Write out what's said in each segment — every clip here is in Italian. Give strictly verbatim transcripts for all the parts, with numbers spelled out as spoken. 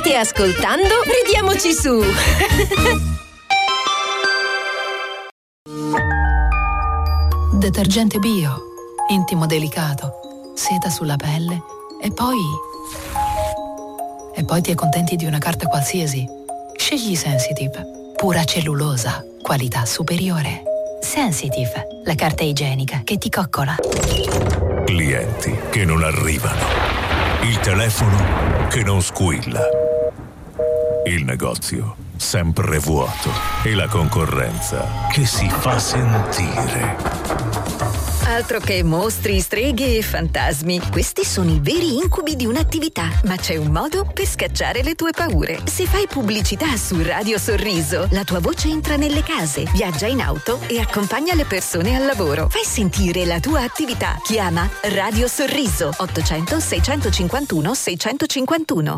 State ascoltando Ridiamoci su. Detergente bio, intimo delicato, seta sulla pelle e poi... E poi ti accontenti di una carta qualsiasi. Scegli Sensitive, pura cellulosa, qualità superiore. Sensitive, la carta igienica che ti coccola. Clienti che non arrivano. Il telefono che non squilla. Il negozio sempre vuoto e la concorrenza che si fa sentire. Altro che mostri, streghe e fantasmi. Questi sono i veri incubi di un'attività, ma c'è un modo per scacciare le tue paure. Se fai pubblicità su Radio Sorriso, la tua voce entra nelle case, viaggia in auto e accompagna le persone al lavoro. Fai sentire la tua attività. Chiama Radio Sorriso ottocento seicentocinquantuno seicentocinquantuno.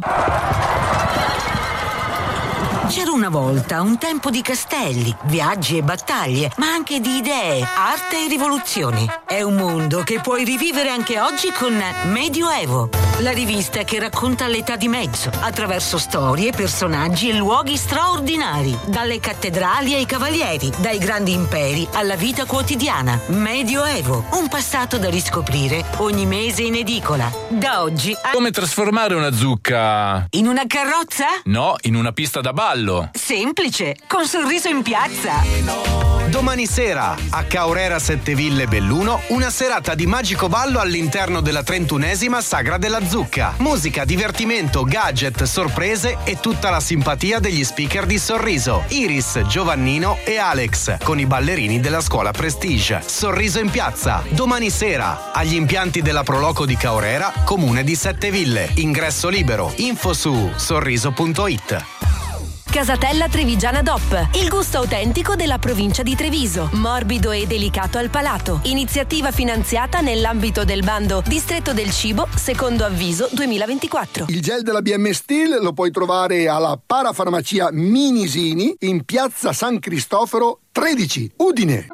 C'era una volta un tempo di castelli, viaggi e battaglie, ma anche di idee, arte e rivoluzioni. È un mondo che puoi rivivere anche oggi con Medioevo, la rivista che racconta l'età di mezzo, attraverso storie, personaggi e luoghi straordinari, dalle cattedrali ai cavalieri, dai grandi imperi alla vita quotidiana. Medioevo, un passato da riscoprire ogni mese in edicola. Da oggi a... Come trasformare una zucca in una carrozza? No, in una pista da ballo. Semplice, con Sorriso in piazza. Domani sera, a Caorera Sette Ville Belluno, una serata di magico ballo all'interno della trentunesima Sagra della Zucca. Musica, divertimento, gadget, sorprese e tutta la simpatia degli speaker di Sorriso, Iris, Giovannino e Alex, con i ballerini della scuola Prestige. Sorriso in piazza, domani sera, agli impianti della Proloco di Caorera, comune di Sette Ville. Ingresso libero, info su sorriso punto it. Casatella Trevigiana D O P, il gusto autentico della provincia di Treviso, morbido e delicato al palato. Iniziativa finanziata nell'ambito del bando Distretto del Cibo, secondo avviso duemilaventiquattro. Il gel della B M Steel lo puoi trovare alla parafarmacia Minisini in piazza San Cristoforo tredici, Udine.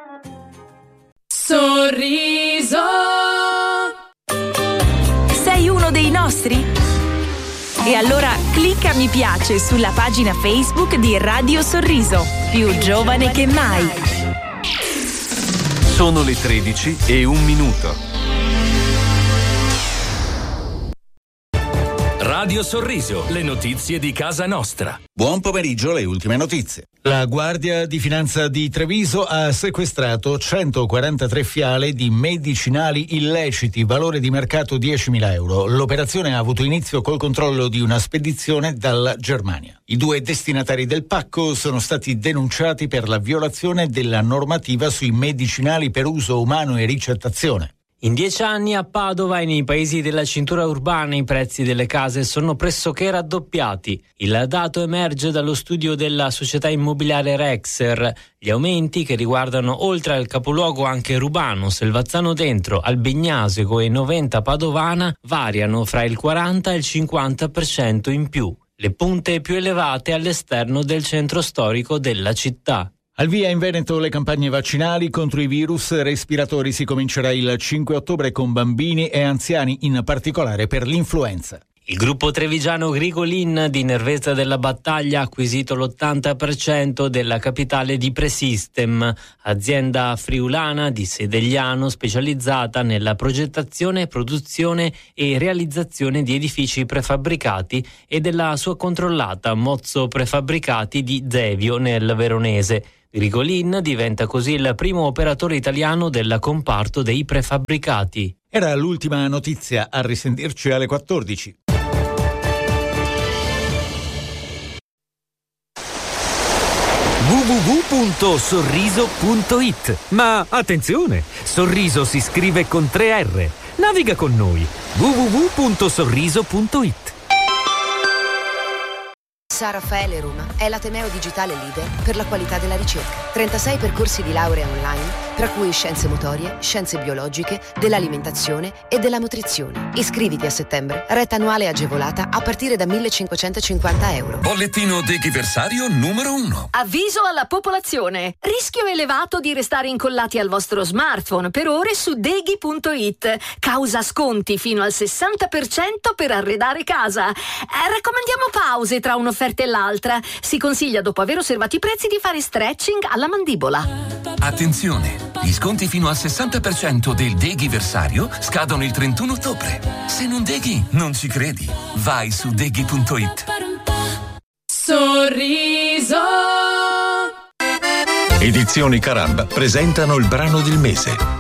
Sorriso. Sei uno dei nostri? E allora clicca mi piace sulla pagina Facebook di Radio Sorriso, più giovane che mai. Sono le tredici e un minuto. Radio Sorriso, le notizie di casa nostra. Buon pomeriggio, le ultime notizie. La Guardia di Finanza di Treviso ha sequestrato centoquarantatré fiale di medicinali illeciti, valore di mercato diecimila euro. L'operazione ha avuto inizio col controllo di una spedizione dalla Germania. I due destinatari del pacco sono stati denunciati per la violazione della normativa sui medicinali per uso umano e ricettazione. In dieci anni a Padova e nei paesi della cintura urbana i prezzi delle case sono pressoché raddoppiati. Il dato emerge dallo studio della società immobiliare Rexer. Gli aumenti, che riguardano oltre al capoluogo anche Rubano, Selvazzano Dentro, Albignasego e Noventa Padovana, variano fra il quaranta e il cinquanta per cento in più. Le punte più elevate all'esterno del centro storico della città. Al via in Veneto le campagne vaccinali contro i virus respiratori. Si comincerà il cinque ottobre con bambini e anziani, in particolare per l'influenza. Il gruppo trevigiano Grigolin di Nervesa della Battaglia ha acquisito l'ottanta per cento della capitale di Presystem, azienda friulana di Sedegliano specializzata nella progettazione, produzione e realizzazione di edifici prefabbricati, e della sua controllata Mozzo Prefabbricati di Zevio nel Veronese. Grigolin diventa così il primo operatore italiano del comparto dei prefabbricati. Era l'ultima notizia, a risentirci alle quattordici. w w w punto sorriso punto it. Ma attenzione, Sorriso si scrive con tre R. Naviga con noi. w w w punto sorriso punto it. San Raffaele Roma è l'ateneo digitale leader per la qualità della ricerca. trentasei percorsi di laurea online tra cui scienze motorie, scienze biologiche, dell'alimentazione e della nutrizione. Iscriviti a settembre, retta annuale agevolata a partire da millecinquecentocinquanta euro. Bollettino deghiversario numero uno. Avviso alla popolazione. Rischio elevato di restare incollati al vostro smartphone per ore su deghi punto it. Causa sconti fino al sessanta per cento per arredare casa. Eh, raccomandiamo pause tra un'offerta e l'altra. Si consiglia, dopo aver osservato i prezzi, di fare stretching alla mandibola. Attenzione! Gli sconti fino al sessanta per cento del deghiversario scadono il trentuno ottobre. Se non deghi, non ci credi. Vai su deghi punto it. Sorriso. Edizioni Carabba presentano il brano del mese.